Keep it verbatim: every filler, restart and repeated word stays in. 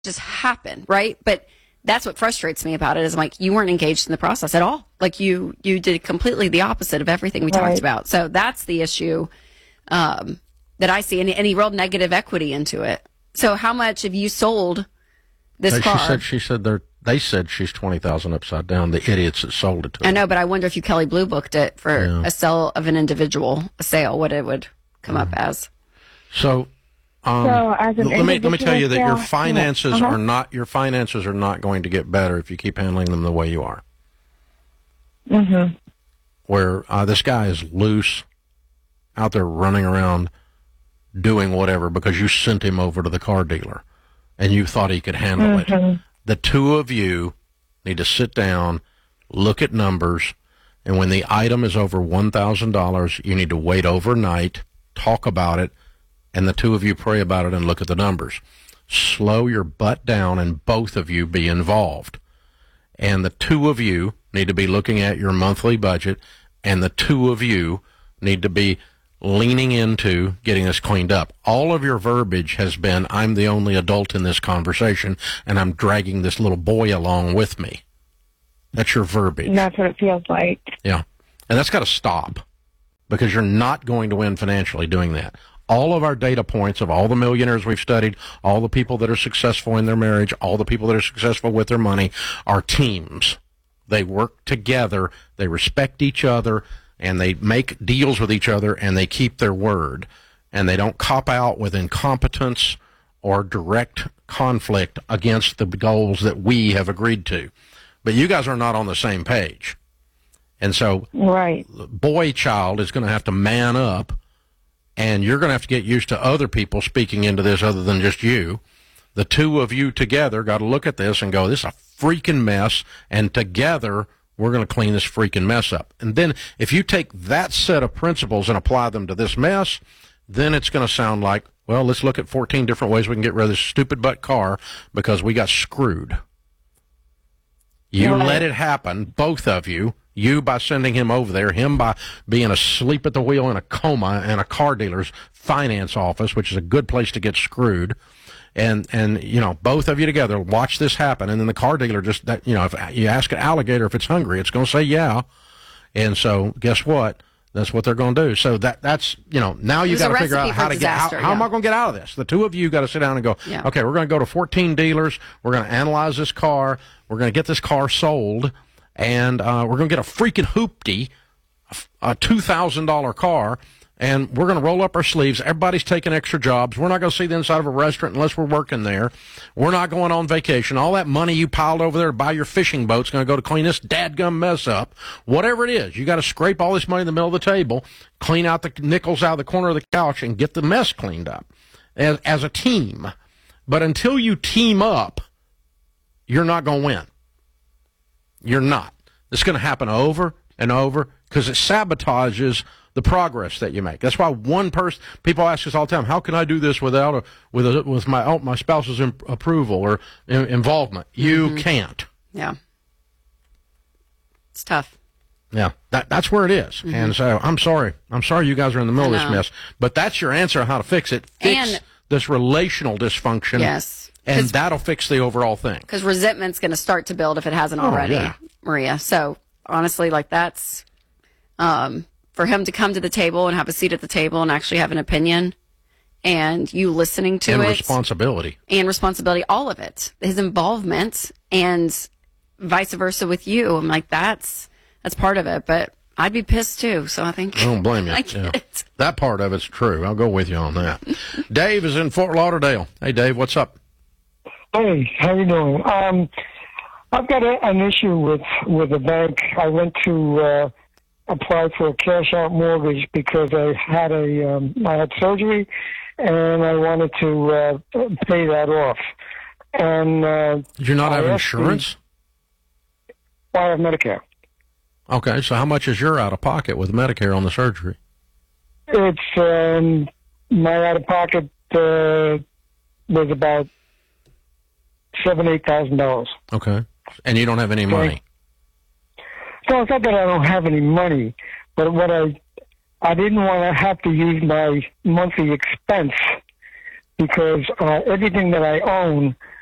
just happen, right? But that's what frustrates me about it is I'm like, you weren't engaged in the process at all. Like you, you did completely the opposite of everything we right. talked about. So that's the issue um, that I see, and, and he rolled negative equity into it. So how much have you sold this she car? Said, she said they're, they said she's twenty thousand upside down, the idiots that sold it to her. I know, but I wonder if you Kelly Blue booked it for yeah. a sale of an individual, a sale, what it would come mm. up as. So, um, so as an let me let me tell you that sale, your finances uh-huh. are not your finances are not going to get better if you keep handling them the way you are. Mm-hmm. Where uh, this guy is loose, out there running around, doing whatever because you sent him over to the car dealer, and you thought he could handle mm-hmm. it. The two of you need to sit down, look at numbers, and when the item is over one thousand dollars, you need to wait overnight, talk about it, and the two of you pray about it and look at the numbers. Slow your butt down and both of you be involved. And the two of you need to be looking at your monthly budget, and the two of you need to be leaning into getting this cleaned up. All of your verbiage has been, I'm the only adult in this conversation, and I'm dragging this little boy along with me. That's your verbiage. And that's what it feels like. Yeah. And that's got to stop, because you're not going to win financially doing that. All of our data points of all the millionaires we've studied, all the people that are successful in their marriage, all the people that are successful with their money are teams. They work together, they respect each other, and they make deals with each other, and they keep their word. And they don't cop out with incompetence or direct conflict against the goals that we have agreed to. But you guys are not on the same page. And so, right. boy child is going to have to man up, and you're going to have to get used to other people speaking into this other than just you. The two of you together got to look at this and go, this is a freaking mess, and together we're going to clean this freaking mess up. And then if you take that set of principles and apply them to this mess, then it's going to sound like, well, let's look at fourteen different ways we can get rid of this stupid butt car because we got screwed. You right. let it happen, both of you, you by sending him over there, him by being asleep at the wheel in a coma in a car dealer's finance office, which is a good place to get screwed. And, and, you know, both of you together watch this happen. And then the car dealer just, that, you know, if you ask an alligator if it's hungry, it's going to say yeah. And so guess what? That's what they're going to do. So that, that's, you know, now you got to figure out how to disaster, get, how, how yeah. am I going to get out of this? The two of you got to sit down and go, yeah. okay, we're going to go to fourteen dealers. We're going to analyze this car. We're going to get this car sold. And, uh, we're going to get a freaking hoopty, a two thousand dollars car. And we're going to roll up our sleeves. Everybody's taking extra jobs. We're not going to see the inside of a restaurant unless we're working there. We're not going on vacation. All that money you piled over there to buy your fishing boat's going to go to clean this dadgum mess up. Whatever it is, you got to scrape all this money in the middle of the table, clean out the nickels out of the corner of the couch, and get the mess cleaned up as, as a team. But until you team up, you're not going to win. You're not. It's going to happen over and over because it sabotages the progress that you make. That's why one person, people ask us all the time, how can I do this without a, with a, with my oh, my spouse's imp- approval or in, involvement? You mm-hmm. can't. Yeah. It's tough. Yeah, that that's where it is. Mm-hmm. And so I'm sorry. I'm sorry you guys are in the middle of this mess, but that's your answer on how to fix it. Fix and, this relational dysfunction. Yes. And that'll fix the overall thing. Because resentment's going to start to build if it hasn't oh, already, yeah. Maria. So honestly, like that's, um, for him to come to the table and have a seat at the table and actually have an opinion and you listening to and it. And responsibility. And responsibility, all of it. His involvement and vice versa with you. I'm like, that's that's part of it. But I'd be pissed too, so I think. I don't blame you. I get yeah. it. That part of it's true. I'll go with you on that. Dave is in Fort Lauderdale. Hey, Dave, what's up? Hey, how you doing? Um, I've got a, an issue with, with the bank. I went to... Uh, applied for a cash out mortgage because I had a um, I had surgery and I wanted to uh, pay that off. And uh, did you not I have insurance? The, well, I have Medicare. Okay, so how much is your out of pocket with Medicare on the surgery? It's um, my out of pocket uh, was about seven eight thousand dollars. Okay, and you don't have any money. No, it's not that I don't have any money, but what I I didn't want to have to use my monthly expense because uh, everything that I own